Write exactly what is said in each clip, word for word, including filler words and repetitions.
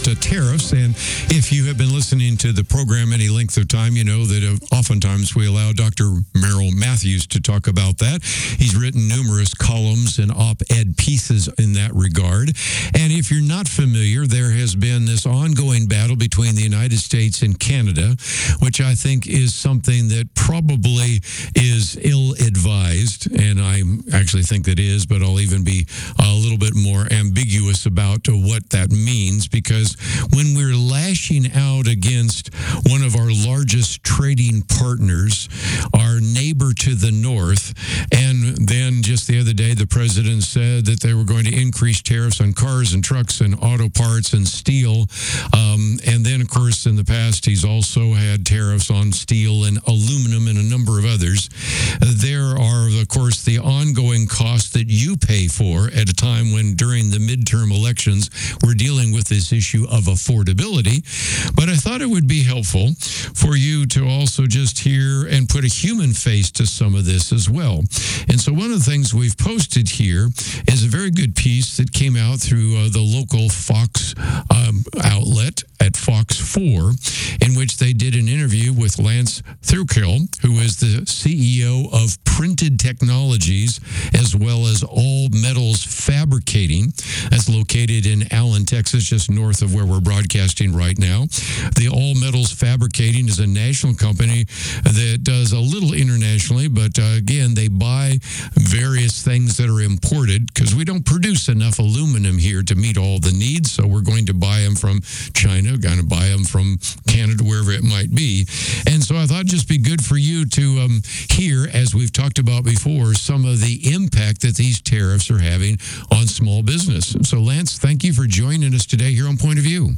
about uh, tariffs. And if you have been listening to the program any length of time, you know that uh, oftentimes we allow Doctor Merrill Matthews to talk about that. He's written numerous columns and op-ed pieces in that regard. And if you're not familiar, there has been this ongoing battle between the United States and Canada, which I think is something that probably is ill-advised. And I actually think that is, but I'll even be a little bit more ambiguous about uh, what that means, because when we're lashing out against one of our largest trading partners, our neighbor to the north, and then just the other day the president said that they were going to increase tariffs on cars and trucks and auto parts and steel, um, and then of course in the past he's also had tariffs on steel and aluminum and a number of others. There are of course the ongoing costs that you pay for at a time when during the midterm elections we're dealing with this issue of affordability. But I thought it would be helpful for you to also just hear and put a human face to some of this as well. And so one of the things we've posted here is a very good piece that came out through uh, the local Fox um, outlet at Fox four, in which they did an interview with Lance Thurkill, who is the C E O of Printed Technologies, as well as All Metals Fabricating. That's located in Allen, Texas, just north of where we're broadcasting right now. The All Metals Fabricating is a national company that does a little internationally, but uh, again, they buy various things that are imported because we don't produce enough aluminum here to meet all the needs, so we're going to buy them from China, going to buy them from Canada, wherever it might be. And so I thought it'd just be good for you to um, hear, as we've talked about before, some of the impact that these tariffs are having on small business. So Lance, thank you for joining us today here on Point of View.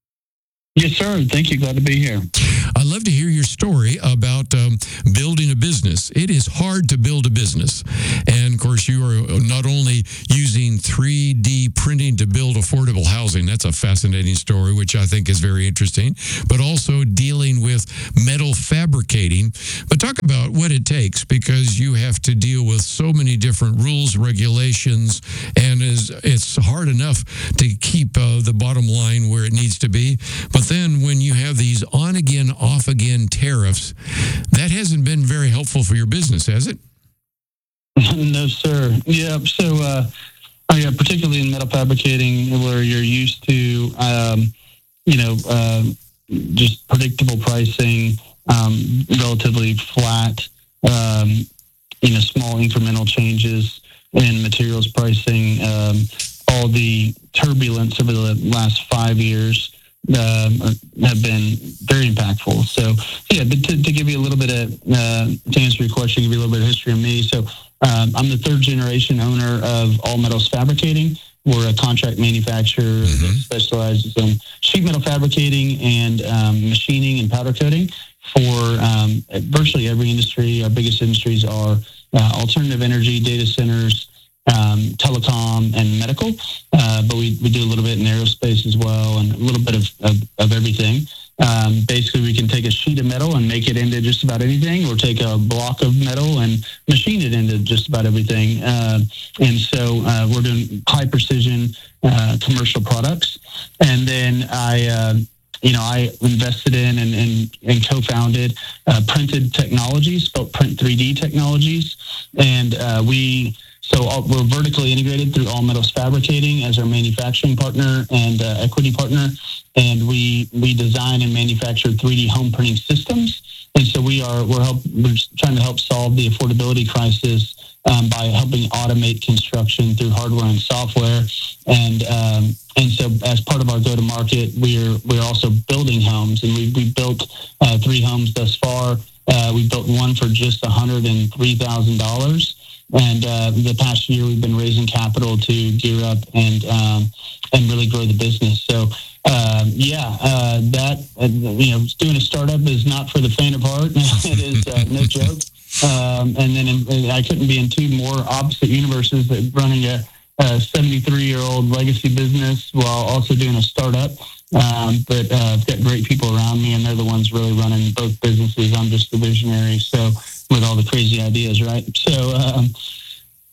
Yes, sir. Thank you. Glad to be here. I'd love to hear your story about um, building a business. It is hard to build a business. And, of course, you are not only using three D printing to build affordable housing. That's a fascinating story, which I think is very interesting. But also dealing with metal fabricating. But talk about what it takes, because you have to deal with so many different rules, regulations, and is it's hard enough to keep uh, the bottom line where it needs to be. But then when you have these on-again, off-again tariffs, that hasn't been very helpful for your business, has it? No, sir. Yeah, so uh, oh, yeah, particularly in metal fabricating, where you're used to, um, you know, uh, just predictable pricing, um, relatively flat, um, you know, small incremental changes in materials pricing, um, all the turbulence over the last five years Um, have been very impactful. So, yeah, but to, to give you a little bit of, uh, to answer your question, give you a little bit of history of me. So, um, I'm the third generation owner of All Metals Fabricating. We're a contract manufacturer mm-hmm. that specializes in sheet metal fabricating and um, machining and powder coating for um, virtually every industry. Our biggest industries are uh, alternative energy, data centers, Um, telecom and medical, uh, but we, we do a little bit in aerospace as well, and a little bit of, of, of everything. Um, basically, we can take a sheet of metal and make it into just about anything, or take a block of metal and machine it into just about everything. Uh, and so uh, we're doing high precision uh, commercial products. And then I, uh, you know, I invested in and, and, and co-founded uh, Printed Technologies, spelled Print three D Technologies, and uh, we. So we're vertically integrated through All Metals Fabricating as our manufacturing partner and uh, equity partner, and we we design and manufacture three D home printing systems. And so we are we're help we're trying to help solve the affordability crisis um, by helping automate construction through hardware and software. And um, and so as part of our go to market, we're we're also building homes, and we we built uh, three homes thus far. Uh, we built one for just one hundred and three thousand dollars. And uh, the past year, we've been raising capital to gear up and um, and really grow the business. So, um, yeah, uh, that, uh, you know, doing a startup is not for the faint of heart. It is uh, no joke. Um, and then in, I couldn't be in two more opposite universes, that running a, a seventy-three-year-old legacy business while also doing a startup. Um, but uh, I've got great people around me, and they're the ones really running both businesses. I'm just the visionary. So with all the crazy ideas, right? So, um,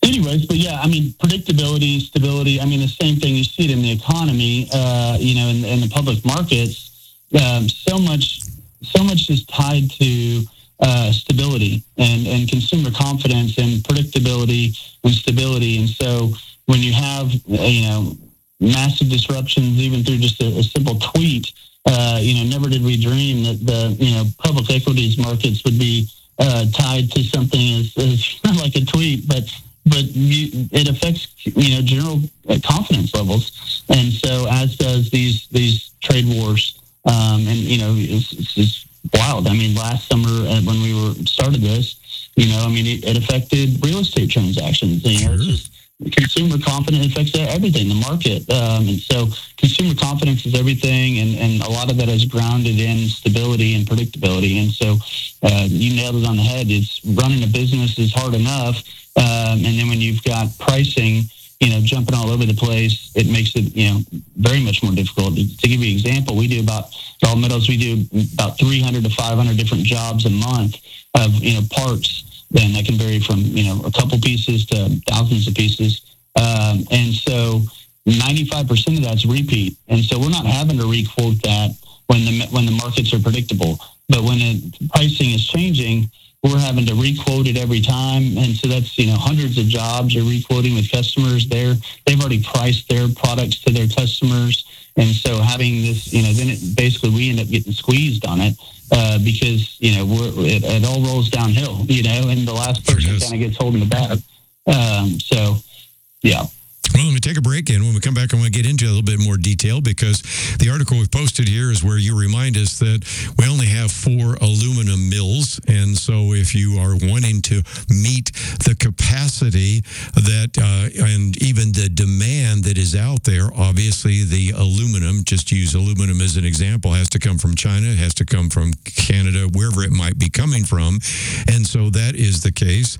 anyways, but yeah, I mean, predictability, stability. I mean, the same thing you see it in the economy, uh, you know, in, in the public markets. Um, so much, so much is tied to uh, stability and, and consumer confidence and predictability and stability. And so when you have, you know, massive disruptions, even through just a, a simple tweet, uh, you know, never did we dream that the, you know, public equities markets would be uh, tied to something as, as like a tweet, but but you, it affects, you know, general confidence levels. And so as does these these trade wars. Um, and, you know, it's, it's just wild. I mean, last summer uh, when we were started this, you know, I mean, it, it affected real estate transactions. You know, it's just consumer confidence affects everything, the market. Um, and so consumer confidence is everything. And, and a lot of that is grounded in stability and predictability. And so uh, you nailed it on the head. It's running a business is hard enough. Um, and then when you've got pricing, you know, jumping all over the place, it makes it, you know, very much more difficult. To, to give you an example, we do about, at All Metals, we do about three hundred to five hundred different jobs a month of, you know, parts. Then that can vary from, you know, a couple pieces to thousands of pieces. Um, and so ninety-five percent of that's repeat. And so we're not having to re-quote that when the when the markets are predictable. But when it, pricing is changing, we're having to re-quote it every time. And so that's, you know, hundreds of jobs are re-quoting with customers. They're, they've already priced their products to their customers. And so having this, you know, then it basically we end up getting squeezed on it uh, because, you know, we're, it, it all rolls downhill, you know, and the last person kind of gets holding the bag. Um, so, yeah. Well, let me take a break, and when we come back, I want to get into a little bit more detail because the article we've posted here is where you remind us that we only have four aluminum mills, and so if you are wanting to meet the capacity that uh, and even the demand that is out there, obviously the aluminum, just use aluminum as an example, has to come from China, it has to come from Canada, wherever it might be coming from, and so that is the case.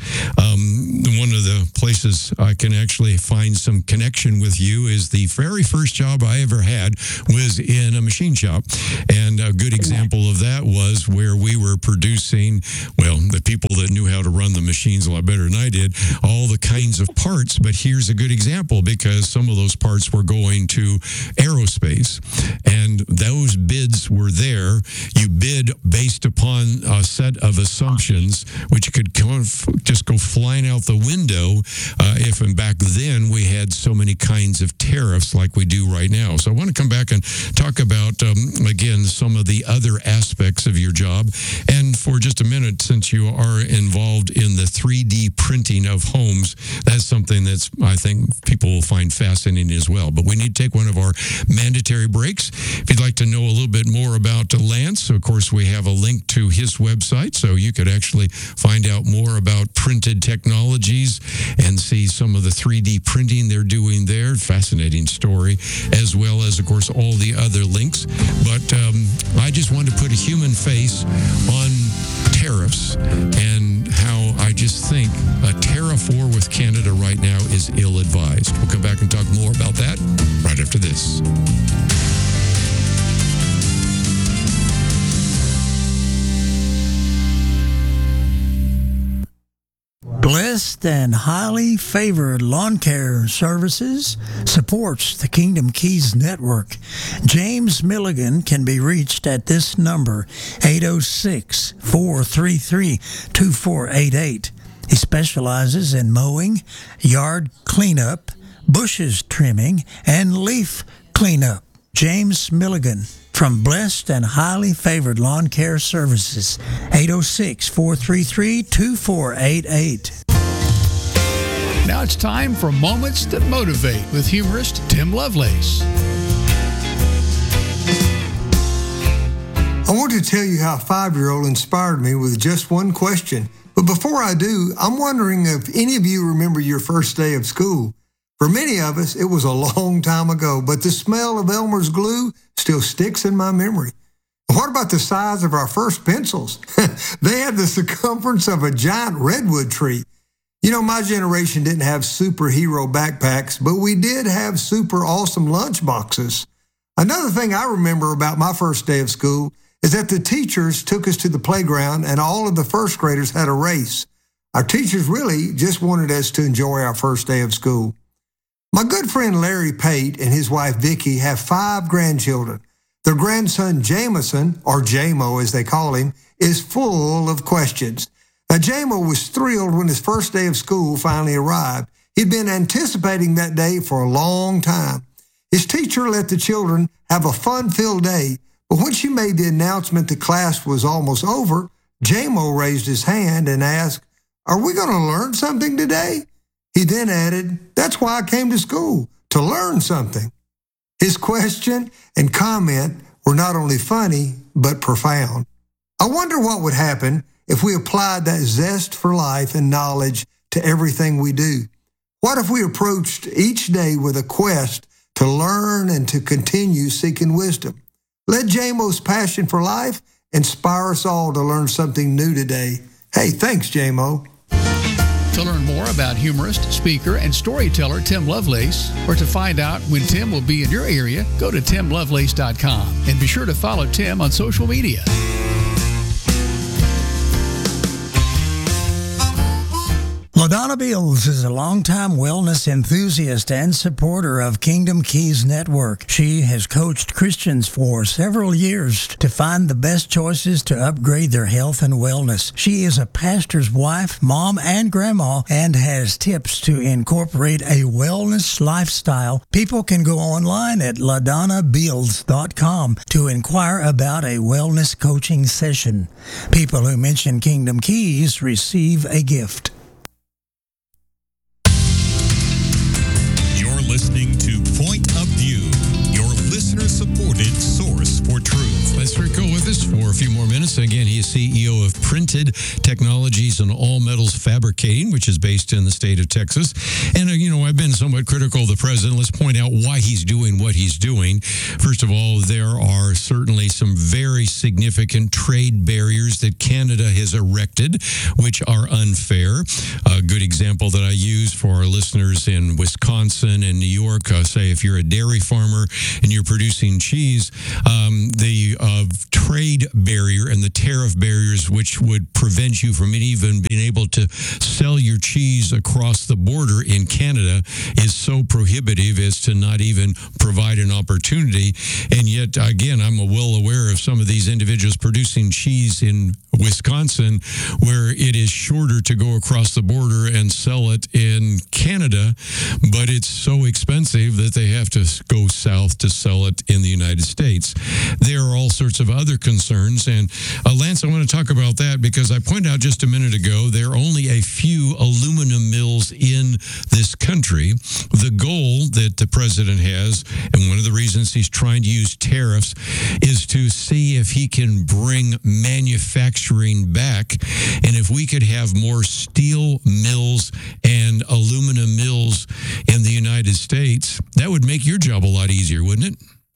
Um, one of the places I can actually find some connection with you is the very first job I ever had was in a machine shop. And a good example of that was where we were producing, well, the people that knew how to run the machines a lot better than I did, all the kinds of parts. But here's a good example because some of those parts were going to aerospace and those bids were there. You bid based upon a set of assumptions, which could just go flying out the window uh, if, and back then we had so many kinds of tariffs like we do right now. So I want to come back and talk about, um, again, some of the other aspects of your job. And for just a minute, since you are involved in the three D printing of homes, that's something that's, I think, people will find fascinating as well. But we need to take one of our mandatory breaks. If you'd like to know a little bit more about Lance, of course, we have a link to his website, so you could actually find out more about printed technologies and see some of the three D printing they're doing there. Fascinating story, as well as, of course, all the other links. But um, I just wanted to put a human face on tariffs and how I just think a tariff war with Canada right now is ill-advised. We'll come back and talk more about that right after this. Blessed and highly favored lawn care services supports the Kingdom Keys Network. James Milligan can be reached at this number, eight oh six, four three three, two four eight eight. He specializes in mowing, yard cleanup, bushes trimming, and leaf cleanup. James Milligan from Blessed and Highly Favored Lawn Care Services, eight oh six, four three three, two four eight eight. Now it's time for Moments That Motivate with humorist Tim Lovelace. I want to tell you how a five-year-old inspired me with just one question. But before I do, I'm wondering if any of you remember your first day of school. For many of us, it was a long time ago, but the smell of Elmer's glue still sticks in my memory. What about the size of our first pencils? They had the circumference of a giant redwood tree. You know, my generation didn't have superhero backpacks, but we did have super awesome lunch boxes. Another thing I remember about my first day of school is that the teachers took us to the playground and all of the first graders had a race. Our teachers really just wanted us to enjoy our first day of school. My good friend Larry Pate and his wife Vicki have five grandchildren. Their grandson Jameson, or J-Mo as they call him, is full of questions. Now, J-Mo was thrilled when his first day of school finally arrived. He'd been anticipating that day for a long time. His teacher let the children have a fun-filled day, but when she made the announcement the class was almost over, J-Mo raised his hand and asked, "Are we going to learn something today?" He then added, "That's why I came to school, to learn something." His question and comment were not only funny, but profound. I wonder what would happen if we applied that zest for life and knowledge to everything we do. What if we approached each day with a quest to learn and to continue seeking wisdom? Let J-Mo's passion for life inspire us all to learn something new today. Hey, thanks, J-Mo. To learn more about humorist, speaker, and storyteller Tim Lovelace, or to find out when Tim will be in your area, go to tim lovelace dot com and be sure to follow Tim on social media. LaDonna Beals is a longtime wellness enthusiast and supporter of Kingdom Keys Network. She has coached Christians for several years to find the best choices to upgrade their health and wellness. She is a pastor's wife, mom, and grandma, and has tips to incorporate a wellness lifestyle. People can go online at la donna beals dot com to inquire about a wellness coaching session. People who mention Kingdom Keys receive a gift. Listening to Point of View, your listener-supported source for truth. Let's Rick go with us for a few more minutes. Again, he is C E O of Printed Technologies and All Metals Fabricating, which is based in the state of Texas. And, uh, you know, I've been somewhat critical of the president. Let's point out why he's doing what he's doing. First of all, there are certainly some very significant trade barriers that Canada has erected, which are unfair. A good example that I use for our listeners in Wisconsin and New York, uh, say if you're a dairy farmer and you're producing cheese, um, the uh, trade barrier and the tariff barriers which would prevent you from even being able to sell your cheese across the border in Canada is so prohibitive as to not even provide an opportunity. And yet, again, I'm well aware of some of these individuals producing cheese in Wisconsin where it is shorter to go across the border and sell it in Canada, but it's so expensive that they have to go south to sell it in the United States. There are all sorts of other concerns. And uh, Lance, I want to talk about that because I pointed out just a minute ago, there are only a few aluminum mills in this country. The goal that the president has, and one of the reasons he's trying to use tariffs, is to see if he can bring manufacturing back. And if we could have more steel mills and aluminum mills in the United States, that would make your job a lot easier, wouldn't it?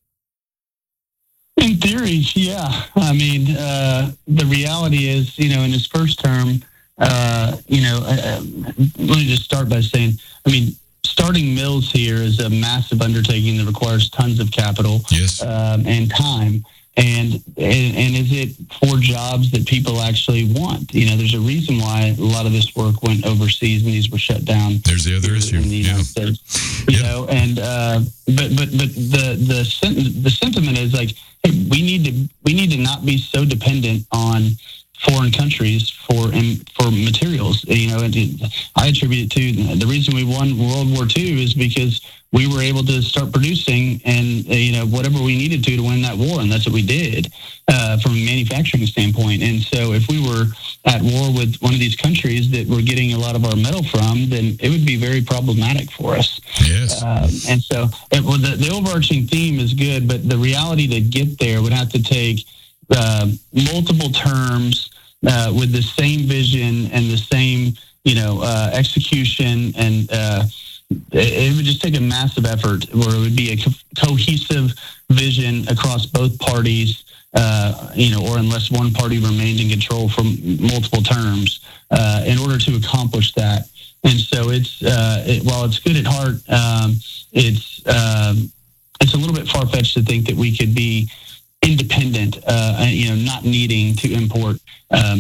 In theory, yeah. I mean, uh, the reality is, you know, in his first term, uh, you know, uh, let me just start by saying, I mean, starting mills here is a massive undertaking that requires tons of capital yes. um, and time. And, and and is it for jobs that people actually want? You know, there's a reason why a lot of this work went overseas and these were shut down. There's the other issue. In the United yeah. States, you yeah. know, and uh, but but but the the sen- the sentiment is like, hey, we need to we need to not be so dependent on foreign countries for um, for materials. You know, and I attribute it to the reason we won World War Two is because we were able to start producing and, uh, you know, whatever we needed to to win that war. And that's what we did uh, from a manufacturing standpoint. And so if we were at war with one of these countries that we're getting a lot of our metal from, then it would be very problematic for us. Yes. Um, and so it, well, the, the overarching theme is good, but the reality to get there would have to take uh, multiple terms uh, with the same vision and the same, you know, uh, execution and, uh, it would just take a massive effort where it would be a co- cohesive vision across both parties, uh, you know, or unless one party remained in control for m- multiple terms uh, in order to accomplish that. And so it's, uh, it, while it's good at heart, um, it's um, it's a little bit far-fetched to think that we could be independent, uh, you know, not needing to import um,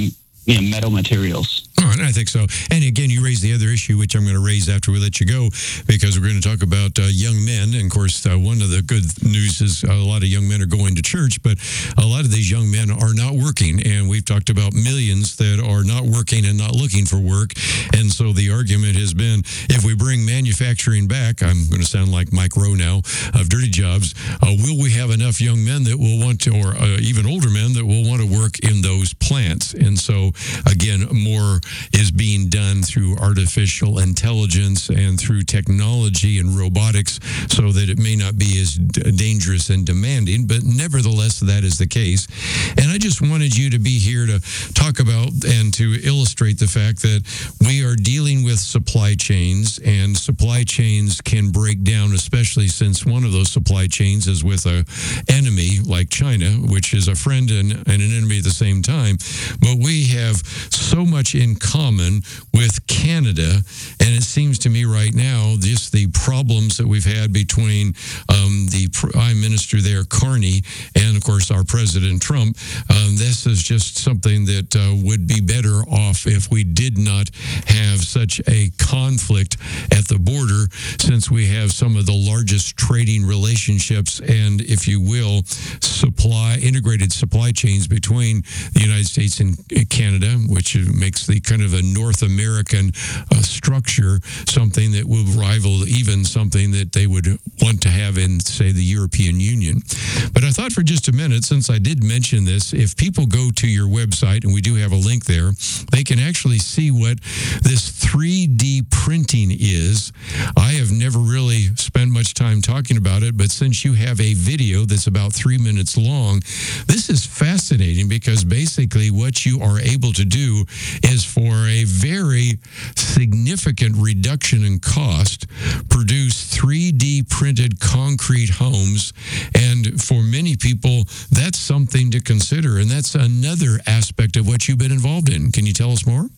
you know, metal materials. Oh, and I think so. And again, you raised the other issue, which I'm going to raise after we let you go, because we're going to talk about uh, young men. And of course, uh, one of the good news is a lot of young men are going to church, but a lot of these young men are not working. And we've talked about millions that are not working and not looking for work. And so the argument has been, if we bring manufacturing back, I'm going to sound like Mike Rowe now of Dirty Jobs, uh, will we have enough young men that will want to, or uh, even older men that will want to work in those plants? And so, again, more is being done through artificial intelligence and through technology and robotics, so that it may not be as d- dangerous and demanding, but nevertheless, that is the case. And I just wanted you to be here to talk about and to illustrate the fact that we are dealing with supply chains, and supply chains can break down, especially since one of those supply chains is with a enemy like China, which is a friend and, and an enemy at the same time. But we have so much in common with Canada, and it seems to me right now, just the problems that we've had between um, the Prime Minister there, Carney, and of course our President Trump, um, this is just something that uh, would be better off if we did not have such a conflict at the border, since we have some of the largest trading relationships and, if you will, supply integrated supply chains between the United States and Canada, which makes the kind of a North American uh, structure something that will rival even something that they would want to have in, say, the European Union. But I thought for just a minute, since I did mention this, if people go to your website, and we do have a link there, they can actually see what this three D printing is. I have never really spent much time talking about it, but since you have a video that's about three minutes long, this is fascinating, because basically what you are able to do is, for a very significant reduction in cost, produce three D printed concrete homes. And for many people, that's something to consider. And that's another aspect of what you've been involved in. Can you tell us more?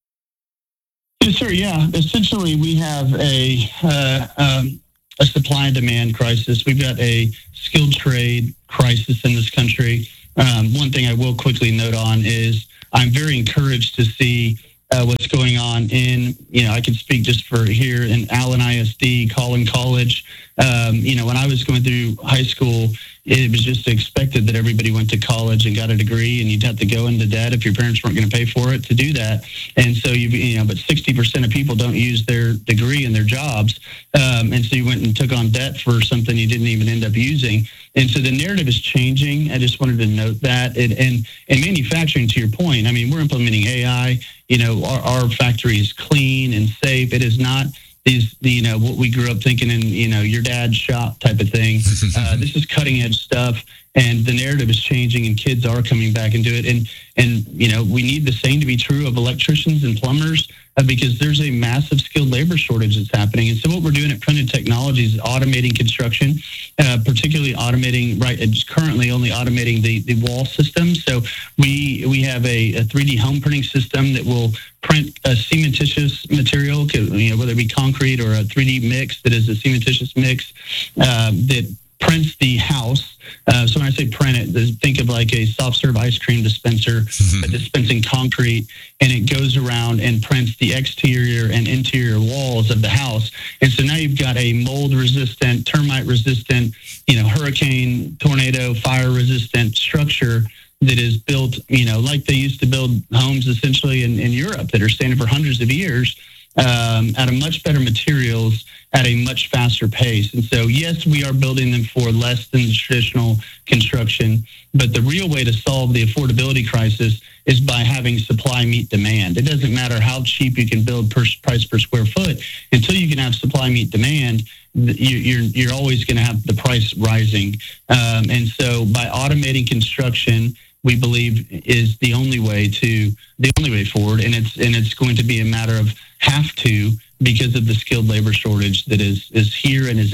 Yes, sir. Yeah. Essentially, we have a uh, um, a supply and demand crisis. We've got a skilled trade crisis in this country. Um, one thing I will quickly note on is I'm very encouraged to see uh, what's going on in, you know, I can speak just for here in Allen I S D, Collin College. Um, you know, when I was going through high school, it was just expected that everybody went to college and got a degree, and you'd have to go into debt if your parents weren't going to pay for it to do that. And so, you you know, but sixty percent of people don't use their degree in their jobs. Um, and so you went and took on debt for something you didn't even end up using. And so the narrative is changing. I just wanted to note that. And, and, and manufacturing, to your point, I mean, we're implementing A I. You know, our, our factory is clean and safe. It is not these, the, you know, what we grew up thinking in, you know, your dad's shop type of thing. Uh, this is cutting edge stuff, and the narrative is changing, and kids are coming back into it. And, and you know, we need the same to be true of electricians and plumbers, uh, because there's a massive skilled labor shortage that's happening. And so what we're doing at Printed Technologies is automating construction, uh, particularly automating, right, it's currently only automating the, the wall system. So we we have a, a three D home printing system that will print a cementitious material, you know, whether it be concrete or a three D mix that is a cementitious mix uh, that prints the house. Uh, so when I say print it, think of like a soft serve ice cream dispenser mm-hmm. dispensing concrete, and it goes around and prints the exterior and interior walls of the house. And so now you've got a mold resistant, termite resistant, you know, hurricane, tornado, fire resistant structure that is built, you know, like they used to build homes essentially in, in Europe that are standing for hundreds of years, um, out of much better materials at a much faster pace. And so, yes, we are building them for less than the traditional construction, but the real way to solve the affordability crisis is by having supply meet demand. It doesn't matter how cheap you can build per price per square foot. Until you can have supply meet demand, you're you're always going to have the price rising. Um, and so by automating construction, we believe is the only way to the only way forward, and it's and it's going to be a matter of have to, because of the skilled labor shortage that is is here and is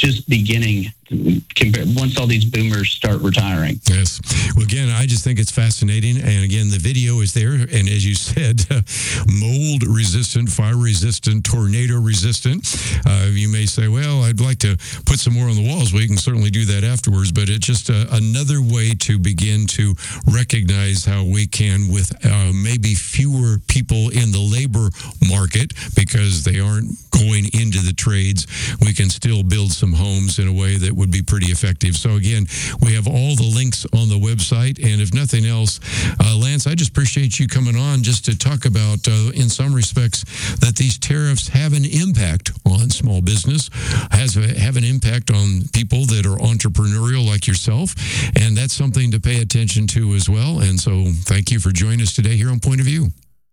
just beginning compared once all these boomers start retiring. Yes. Well, again, I just think it's fascinating. And again, the video is there. And as you said, uh, mold resistant, fire resistant, tornado resistant. Uh, you may say, well, I'd like to put some more on the walls. We can certainly do that afterwards. But it's just uh, another way to begin to recognize how we can, with uh, maybe fewer people in the labor market because they aren't going into the trades, we can still build some homes in a way that would be pretty effective. So again, we have all the links on the website. And if nothing else, uh, Lance, I just appreciate you coming on just to talk about, uh, in some respects, that these tariffs have an impact on small business, has a, have an impact on people that are entrepreneurial like yourself. And that's something to pay attention to as well. And so thank you for joining us today here on Point of View.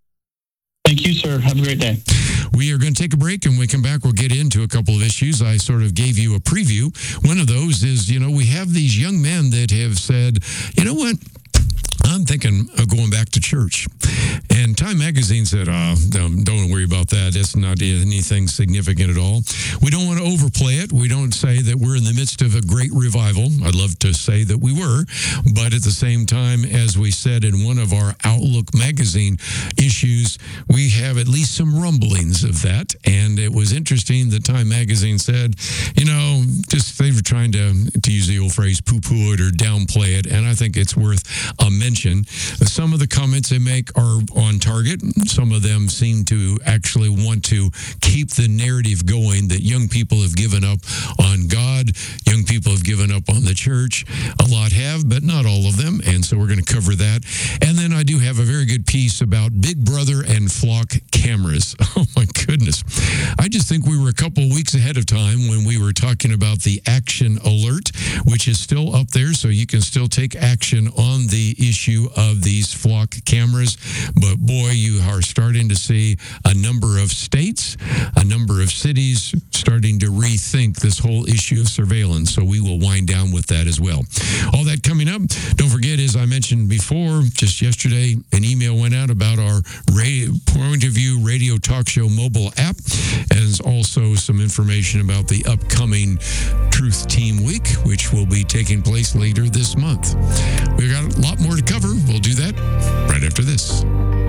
Thank you, sir. Have a great day. We are going to take a break, and when we come back, we'll get into a couple of issues. I sort of gave you a preview. One of those is, you know, we have these young men that have said, you know what? I'm thinking of going back to church. And Time Magazine said, oh, don't, don't worry about that. It's not anything significant at all. We don't want to overplay it. We don't say that we're in the midst of a great revival. I'd love to say that we were. But at the same time, as we said in one of our Outlook magazine issues, we have at least some rumblings of that. And it was interesting that Time Magazine said, you know, just they were trying to, to use the old phrase, poo-poo it or downplay it. And I think it's worth a mention. Some of the comments they make are on target. Some of them seem to actually want to keep the narrative going that young people have given up on God, young people have given up on the church. A lot have, but not all of them. And so we're going to cover that. And then I do have a very good piece about Big Brother and flock cameras. Oh my goodness. I just think we were a couple of weeks ahead of time when we were talking about the action alert, which is still up there. So you can still take action on the issue of these flock cameras. But boy, you are starting to see a number of states, a number of cities starting to rethink this whole issue of surveillance. So we will wind down with that as well. All that coming up. Don't forget, as I mentioned before, just yesterday, an email went out about our radio, Point of View radio talk show mobile app, and also some information about the upcoming Truth Team Week, which will be taking place later this month. We've got a lot more to cover. We'll do that right after this.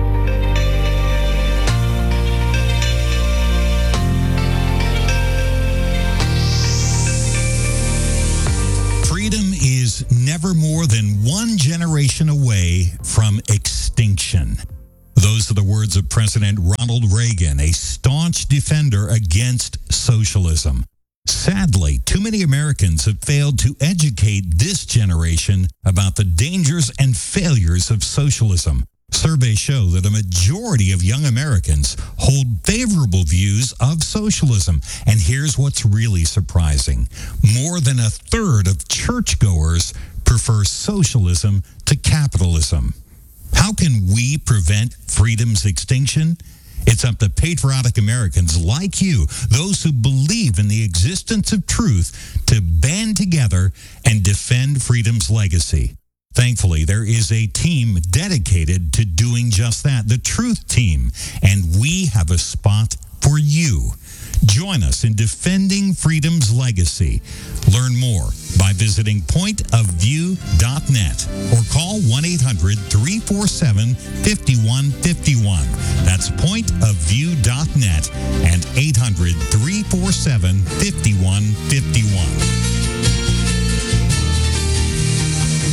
Freedom is never more than one generation away from extinction. Those are the words of President Ronald Reagan, a staunch defender against socialism. Sadly, too many Americans have failed to educate this generation about the dangers and failures of socialism. Surveys show that a majority of young Americans hold favorable views of socialism. And here's what's really surprising. More than a third of churchgoers prefer socialism to capitalism. How can we prevent freedom's extinction? It's up to patriotic Americans like you, those who believe in the existence of truth, to band together and defend freedom's legacy. Thankfully, there is a team dedicated to doing just that, the Truth Team, and we have a spot for you. Join us in defending freedom's legacy. Learn more by visiting point of view dot net or call one eight hundred three four seven five one five one. That's point of view dot net and eight hundred three four seven five one five one.